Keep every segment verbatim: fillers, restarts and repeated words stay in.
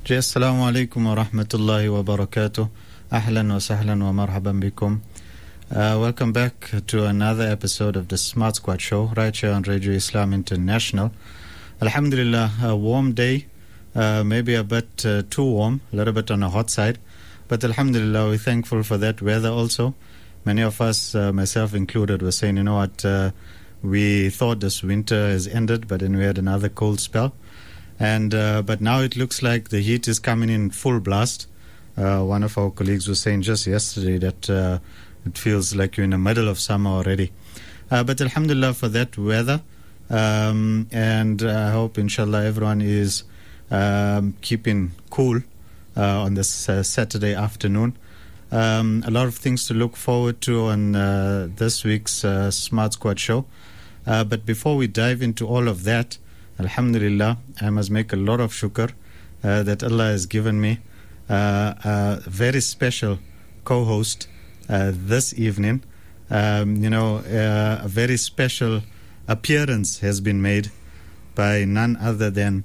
Assalamu alaikum wa rahmatullahi wa barakatuh. Ahlan wa sahlan wa marhaban bikum. Uh, welcome back to another episode of the Smart Squad Show right here on Radio Islam International. Alhamdulillah, a warm day, uh, maybe a bit uh, too warm, a little bit on the hot side. But alhamdulillah, we're thankful for that weather also. Many of us, uh, myself included, were saying, you know what, uh, we thought this winter has ended, but then we had another cold spell. And uh, but now it looks like the heat is coming in full blast. Uh, one of our colleagues was saying just yesterday that uh, it feels like you're in the middle of summer already. Uh, but alhamdulillah for that weather. Um, and uh, I hope inshallah everyone is um, keeping cool uh, on this uh, Saturday afternoon. Um, a lot of things to look forward to on uh, this week's uh, Smart Squad Show. Uh, but before we dive into all of that, alhamdulillah, I must make a lot of shukr uh, that Allah has given me uh, a very special co-host uh, this evening. Um, you know, uh, a very special appearance has been made by none other than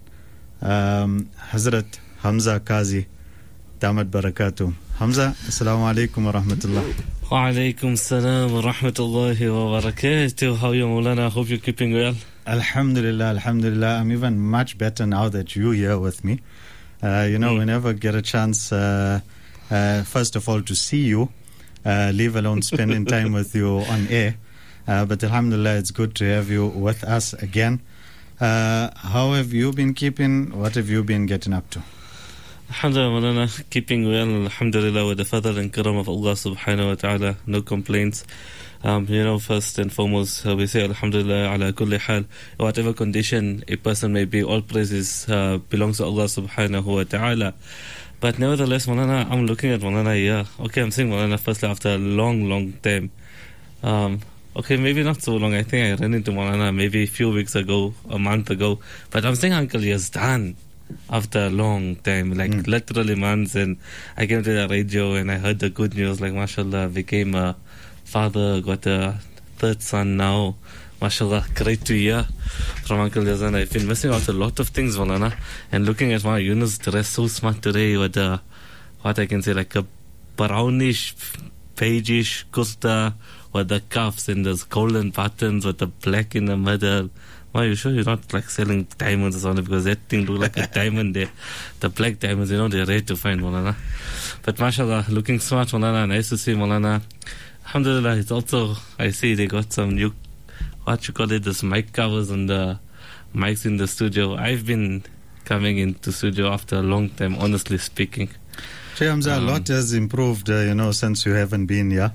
um, Hazrat Hamza Qazi, Damat Barakatuh. Hamza, assalamu alaikum wa rahmatullah. Wa alaikum salam wa rahmatullahi wa barakatuh. How are you, Maulana? I hope you're keeping well. Alhamdulillah, alhamdulillah. I'm even much better now that you're here with me. Uh, you know, mm. whenever I get a chance, uh, uh, first of all, to see you, uh, leave alone spending time with you on air. Uh, but alhamdulillah, it's good to have you with us again. Uh, how have you been keeping? What have you been getting up to? Alhamdulillah, keeping well, alhamdulillah, with the fadl and karam of Allah subhanahu wa ta'ala. No complaints. Um, you know, first and foremost, uh, we say alhamdulillah ala kulli hal. Whatever condition a person may be, all praises uh, belongs to Allah subhanahu wa ta'ala. But nevertheless, Maulana, I'm looking at Maulana here. Okay, I'm saying Maulana firstly after a long, long time. Um, okay, maybe not so long. I think I ran into Maulana maybe a few weeks ago, a month ago. But I'm saying, Uncle, he's done after a long time, like mm. literally months. And I came to the radio and I heard the good news, like mashallah, became a father, got a third son now. MashaAllah, great to hear from Uncle Yazan. I've been missing out a lot of things, Maulana. And looking at my Yunus dressed so smart today with a, what I can say, like a brownish, beigeish kurta with the cuffs and those golden buttons with the black in the middle. Why are you sure you're not like selling diamonds or something? Because that thing looked like a diamond there. The black diamonds, you know, they're rare to find, Maulana. But MashaAllah, looking smart, Maulana. Nice to see Maulana. Alhamdulillah, it's also, I see they got some new, what you call it, this mic covers and the mics in the studio. I've been coming into studio after a long time, honestly speaking. Shay Hamza, um, a lot has improved, uh, you know, since you haven't been here.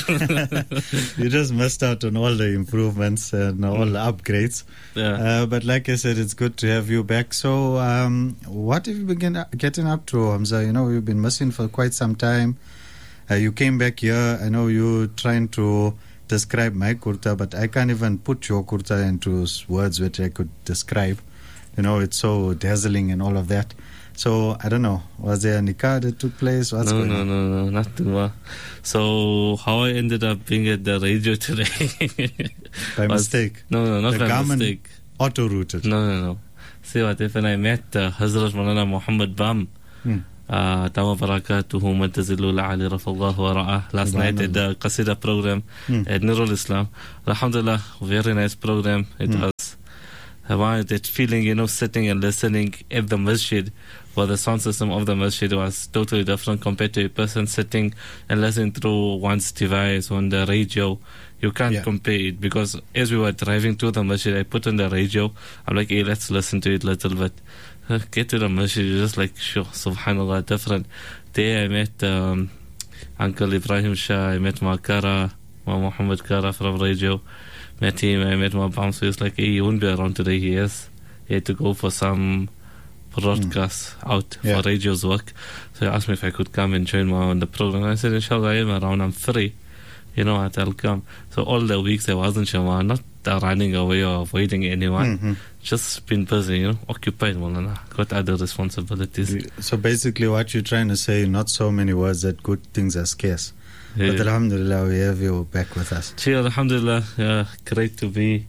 You just missed out on all the improvements and all the upgrades. Yeah. Uh, but like I said, it's good to have you back. So, um, what have you been getting up to, Hamza? You know, you've been missing for quite some time. Uh, you came back here. I know you're trying to describe my kurta, but I can't even put your kurta into words which I could describe. You know, it's so dazzling and all of that. So, I don't know, was there a nikah that took place? What's no, going no, on? no, no, nothing. Uh, so, how I ended up being at the radio today? By was, mistake? No, no, not the by garment mistake. Auto-routed? No, no, no. See what happened? I met uh, Hazrat Maulana Muhammad Bam. Hmm. Dama Barakatuhu Muntazilul Ali Rafallahu wa Ra'ah. Last night at the Qasida program hmm. at Nurul Islam. Alhamdulillah, very nice program. It hmm. was uh, that feeling, you know, sitting and listening at the masjid, where the sound system of the masjid was totally different compared to a person sitting and listening through one's device on the radio. You can't yeah. compare it, because as we were driving to the masjid, I put on the radio. I'm like, hey, let's listen to it a little bit. Get to the masjid, you're just like, sure, subhanallah, different. There I met um, Uncle Ibrahim Shah, I met my Kara, my Muhammad Kara from radio. Met him, I met my bouncer. He was like, hey, he won't be around today. He is. He had to go for some broadcast mm. out yeah. for radio's work. So he asked me if I could come and join my on the program. I said, inshallah, I am around, I'm free. You know what, I'll come. So all the weeks I wasn't Shama, not uh, running away or avoiding anyone. Mm-hmm. Just been busy, you know, occupied, Maulana. Got other responsibilities. So basically what you're trying to say, not so many words that good things are scarce. Yeah. But alhamdulillah, we have you back with us. Gee, alhamdulillah, uh, great to be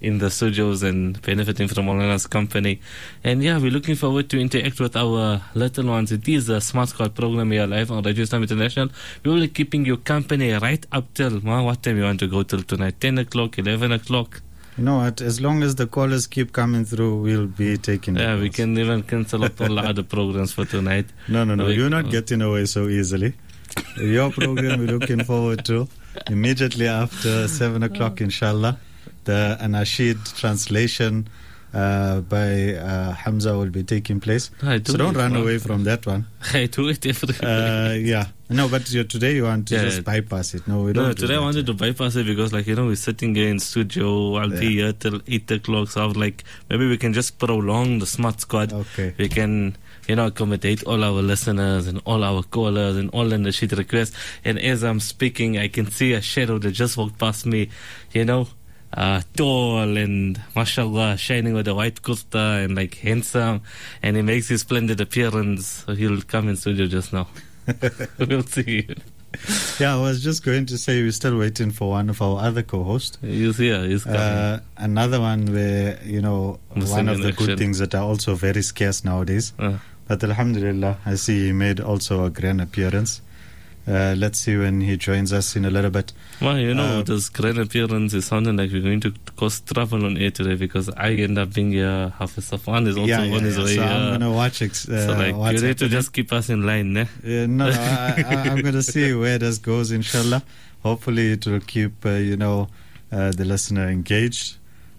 in the studios and benefiting from Maulana's company. And yeah, we're looking forward to interact with our little ones. It is a Smart Squad program here live on Radio Islam International. We will be keeping you company right up till, ma, what time you want to go till tonight? ten o'clock, eleven o'clock? You know what? As long as the callers keep coming through, we'll be taking Yeah, the we calls. can even cancel out all the other programs for tonight. No, no, no. We- You're not getting away so easily. Your program we're looking forward to immediately after seven o'clock, inshallah. The Anashid translation uh, by uh, Hamza will be taking place. I do So don't it, run man. away from that one. I do it every Uh, yeah. No, but you, today you want to Yeah. just bypass it. No, we don't No, do today I that. wanted to bypass it because, like, you know, we're sitting here in studio. I'll be here till eight o'clock. So I was like, maybe we can just prolong the Smart Squad. Okay. We can, you know, accommodate all our listeners and all our callers and all in the sheet requests. And as I'm speaking, I can see a shadow that just walked past me, you know, uh, tall and, mashallah, shining with a white kurta and, like, handsome. And he makes his splendid appearance. So he'll come in studio just now. We'll see. Yeah, I was just going to say we're still waiting for one of our other co-hosts. He's here. He's coming. Uh, another one where, you know, Muslim one of the action. good things that are also very scarce nowadays. Uh. But alhamdulillah, I see he made also a grand appearance. Uh, let's see when he joins us in a little bit. Well, you know, Uh, this grand appearance is sounding like we're going to cause trouble on air today because I end up being here. Hafiz Safwan is also yeah, yeah, on his yeah. way So here. I'm going to watch ex- uh, so, like, what's you need to happening. just keep us in line, eh? Uh, no, no I, I, I'm going to see where this goes, inshallah. Hopefully it will keep, uh, you know, uh, the listener engaged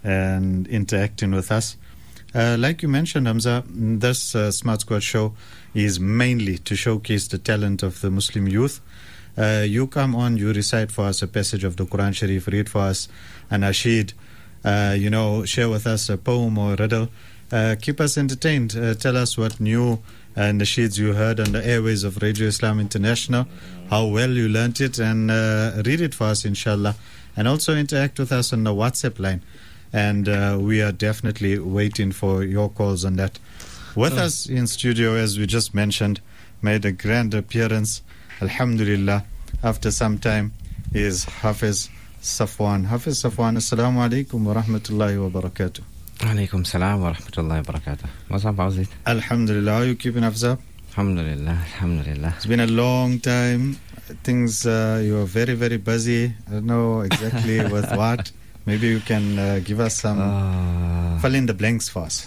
and interacting with us. Uh, like you mentioned, Hamza, this uh, Smart Squad show is mainly to showcase the talent of the Muslim youth. Uh, you come on, you recite for us a passage of the Quran Sharif, read for us an Ashid, uh, you know, share with us a poem or a riddle. Uh, keep us entertained. Uh, tell us what new uh, nasheeds you heard on the airways of Radio Islam International, how well you learnt it, and uh, read it for us, inshallah. And also interact with us on the WhatsApp line. And uh, we are definitely waiting for your calls on that. With Oh. us in studio, as we just mentioned, made a grand appearance, alhamdulillah, after some time, is Hafiz Safwan. Hafiz Safwan, assalamu alaikum wa rahmatullahi wa barakatuh. Alaikum salam wa rahmatullahi wa barakatuh. What's up, how's it? Alhamdulillah, how are you keeping Hafza? Alhamdulillah, alhamdulillah. It's been a long time. Things, uh, you are very, very busy. I don't know exactly with what. Maybe you can uh, give us some, Uh, fill in the blanks for us.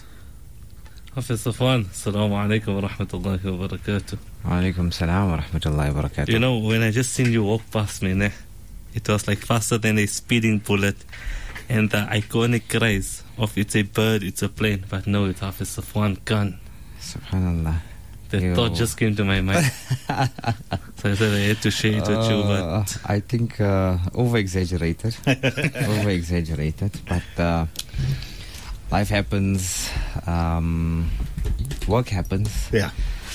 Hafiz Safwan, assalamu alaikum wa rahmatullahi wa barakatuh. Alaikum salam wa rahmatullahi wa barakatuh. You know, when I just seen you walk past me, ne, it was like faster than a speeding bullet. And the iconic cries of it's a bird, it's a plane, but no, it's Hafiz Safwan gun. Subhanallah. The Yo. thought just came to my mind. So I said I had to share it with you, Uh, but I think uh, over exaggerated. over exaggerated. But uh, life happens, um, work happens, Yeah.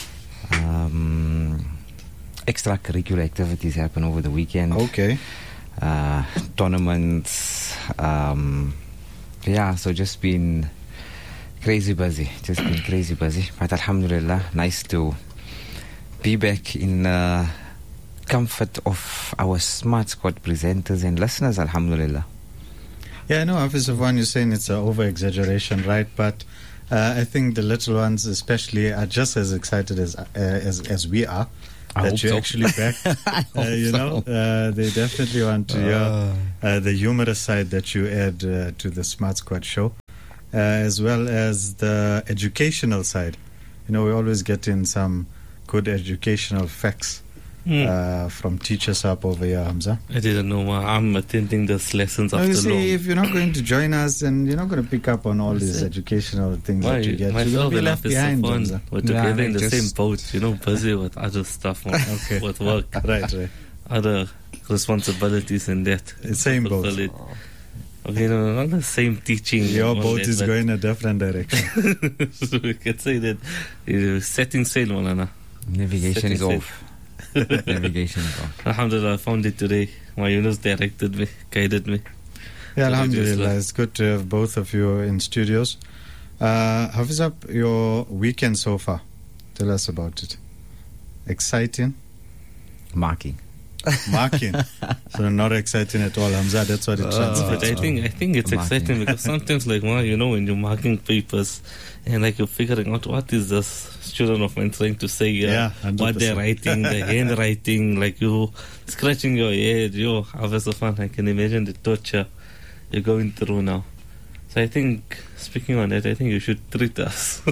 um, extracurricular activities happen over the weekend. Okay. uh, tournaments. Um, yeah, so just been crazy busy. Just been crazy busy. But alhamdulillah, nice to be back in uh, comfort of our Smart Squad presenters and listeners, alhamdulillah. Yeah, I know, Hafiz Safwan, you're saying it's an over-exaggeration, right? But uh, I think the little ones especially are just as excited as uh, as, as we are. I that hope you're so. actually back. I uh, hope you so. know, uh, they definitely want to hear Uh, uh, the humorous side that you add uh, to the Smart Squad show, uh, as well as the educational side. You know, we always get in some good educational facts mm, uh, from teachers up over here, Hamza. I didn't know. ma, I'm attending these lessons Now, you after long. see, if you're not going to join us, then you're not going to pick up on all these That's it. educational things Why, that you get. You're myself going to be and left Hafiz behind, Safwan, Hamza. we're Yeah, together I in the just- same boat, you know, busy with other stuff, man, Okay. with work, Right, right. other responsibilities and that. The same boat. Fulfill it. Okay, no, no, not the same teaching. and Your all boat that, is but- going a different direction. so we can say that uh, setting sail, Malana. Navigation is Setting off. Navigation is off. Alhamdulillah, I found it today. My Yunus directed me, guided me. Yeah, So alhamdulillah. just, uh, It's good to have both of you in studios. Uh, Hafiz up your weekend so far. Tell us about it. Exciting? Marking. marking. So not exciting at all, Hamza. That's what it Uh, translates but I to. think I think it's Marking. exciting because sometimes, like, well, you know, when you're marking papers and like you're figuring out what is this student of mine trying to say, uh, Yeah, one hundred what they're percent. writing, the handwriting, like you scratching your head, yo, have so fun. I can imagine the torture you're going through now. So I think, speaking on that, I think you should treat us.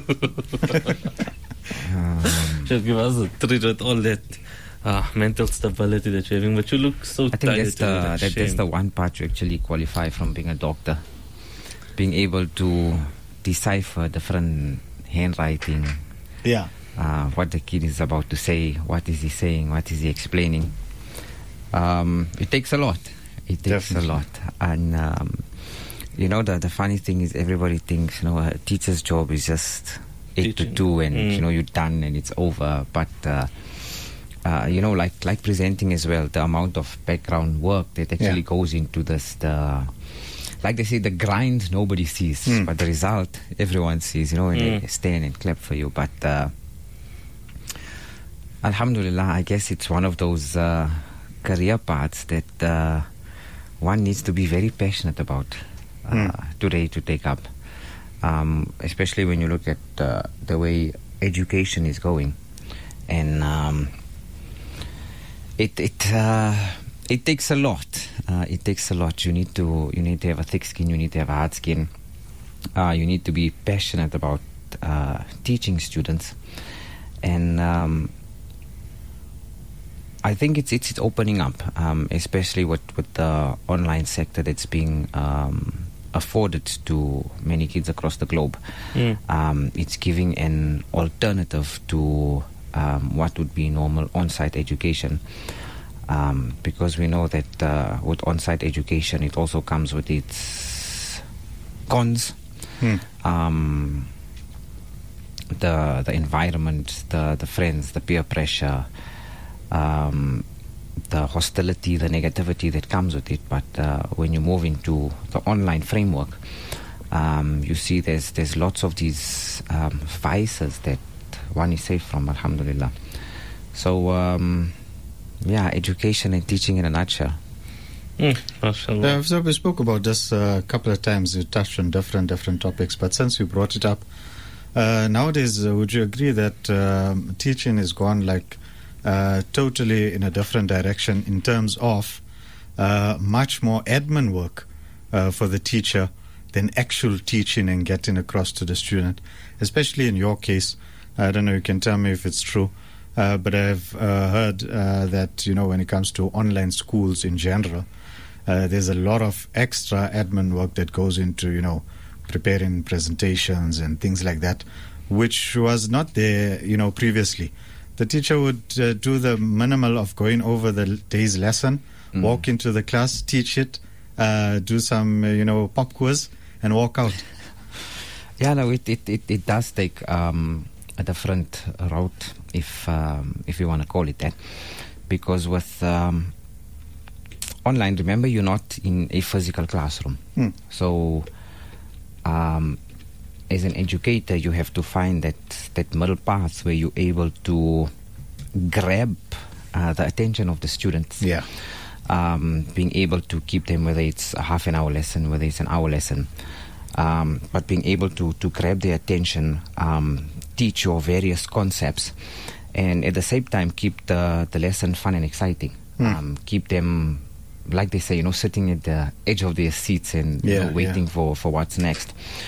Um, Should give us a treat with all that uh, mental stability that you're having. But you look so I think tired. that's the, you're like that, that's ashamed. the one part you actually qualify from being a doctor. Being able to decipher different handwriting, Yeah. uh, what the kid is about to say, what is he saying, what is he explaining. Um, it takes a lot. It takes Definitely. a lot. And, um, you know, the, the funny thing is everybody thinks, you know, a teacher's job is just eight Teaching. to two and, Mm. you know, you're done and it's over. But, uh, uh, you know, like like presenting as well, the amount of background work that actually Yeah. goes into this, the, like they say, the grind nobody sees, Mm. but the result everyone sees, you know, and Mm. they stand and clap for you. But, uh, Alhamdulillah, I guess it's one of those uh, career paths that uh, one needs to be very passionate about uh, Mm. today to take up. Um, especially when you look at uh, the way education is going, and um, it it uh, it takes a lot. Uh, it takes a lot. You need to you need to have a thick skin. You need to have a hard skin. Uh, you need to be passionate about uh, teaching students, and um, I think it's it's, it's opening up, um, especially with, with the online sector that's being um, afforded to many kids across the globe. Mm. Um, it's giving an alternative to um, what would be normal on-site education, um, because we know that uh, with on-site education it also comes with its cons. Hmm. Um, the the environment, the the friends, the peer pressure, um, the hostility, the negativity that comes with it. But uh, when you move into the online framework, um, you see there's there's lots of these um, vices that one is safe from, alhamdulillah. So um, yeah, education and teaching in a nutshell. Mm, mashallah. Uh, so we spoke about this uh, a couple of times. You touched on different different topics, but since you brought it up, uh, nowadays, uh, would you agree that um, teaching is gone like uh, totally in a different direction in terms of uh, much more admin work uh, for the teacher than actual teaching and getting across to the student? Especially in your case, I don't know. You can tell me if it's true. Uh, but I've uh, heard uh, that, you know, when it comes to online schools in general, uh, there's a lot of extra admin work that goes into, you know, preparing presentations and things like that, which was not there, you know, previously. The teacher would uh, do the minimal of going over the day's lesson, Mm. walk into the class, teach it, uh, do some, uh, you know, pop quiz, and walk out. Yeah, no, it it, it, it does take um, a different route, if um, if you want to call it that, because with um, online, remember, you're not in a physical classroom. Hmm. So, um, as an educator, you have to find that that middle path where you're able to grab uh, the attention of the students. Yeah. Um, being able to keep them, whether it's a half an hour lesson, whether it's an hour lesson, um, but being able to, to grab their attention, um, teach your various concepts, and at the same time keep the, the lesson fun and exciting. Mm. Um, keep them, like they say, you know, sitting at the edge of their seats and you Yeah, know, waiting yeah. for, for what's next.